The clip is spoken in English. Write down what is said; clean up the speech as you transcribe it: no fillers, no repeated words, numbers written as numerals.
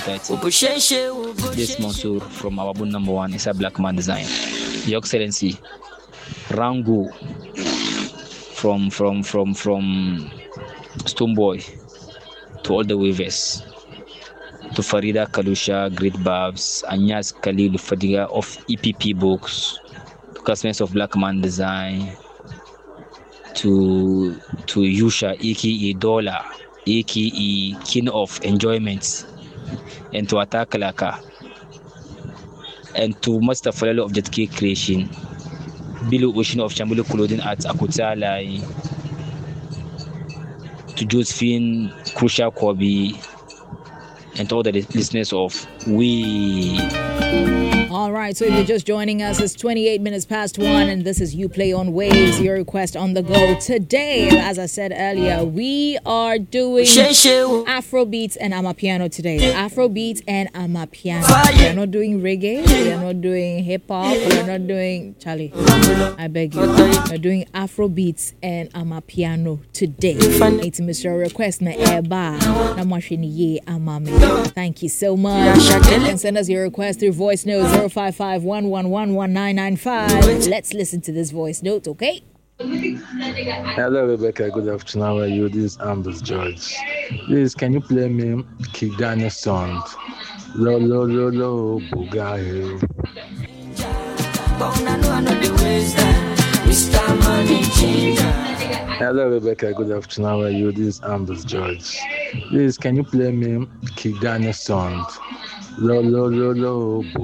30. This Mansour from our book number 1 is a black man design. Your Excellency, Rango from Stoneboy to all the waivers. To Farida Kalusha, Great Babs, Anyas Khalil Fadiga of EPP Books, to customers of Black Man Design, to Yusha, aka Dollar, aka King of Enjoyment, and to Atakalaka, and to Master Falelo of Jet Cake Creation, Bilu Ocean of Chambulu Clothing at Akutala, to Josephine Krusha Kobi, and to all the listeners of We. All right, so if you're just joining us, it's 28 minutes past 1, and this is You Play on Waves, your request on the go. Today, as I said earlier, we are doing Afrobeats and Amapiano today. Afrobeats and Amapiano. We're not doing reggae, we're not doing hip-hop, we're not doing... Charlie, I beg you. We're doing Afrobeats and Amapiano today. It's Mr. Request na Eba. Thank you so much. You can send us your request through voice notes 055-111-1995. Let's listen to this voice note, okay? Hello, Rebecca. Good afternoon. How are you? This is Ambers George. Please, can you play me Kigane song? Lo, lo, lo, lo, Bugahi. Hello, Rebecca. Good afternoon. How are you? This is Ambers George. Please, can you play me Kigane song? Lo, lo, lo, lo,